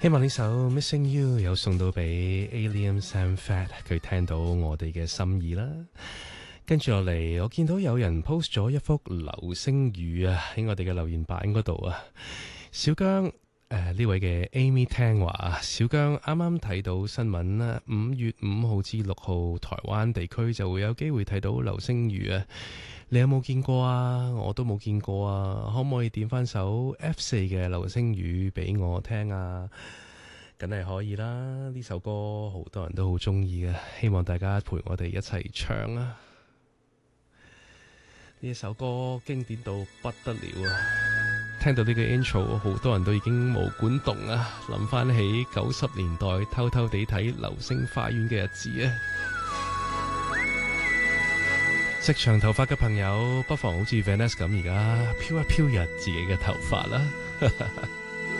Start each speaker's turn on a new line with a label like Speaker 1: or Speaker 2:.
Speaker 1: 希望呢首 Missing You 有送到俾 Alien Sam Fat， 佢聽到我哋嘅心意啦。跟住落嚟，我見到有人 post 咗一幅流星雨啊，喺我哋嘅留言板嗰度啊。小姜呢位嘅 Amy 聽話，小姜啱啱睇到新聞啦，5月5號至6號台灣地區就會有機會睇到流星雨啊。你有冇見過啊？我都冇見過啊！可唔可以點翻首 F4 嘅流星雨俾我聽啊？梗係可以啦！呢首歌好多人都好中意嘅，希望大家陪我哋一齊唱啊！呢首歌經典到不得了啊！聽到呢個 intro， 好多人都已經毛管動啊！諗翻起90年代偷偷地睇流星花園嘅日子啊！食長頭髮嘅朋友，不妨好似 Vanessa 咁，而家飄一飄日自己嘅頭髮啦。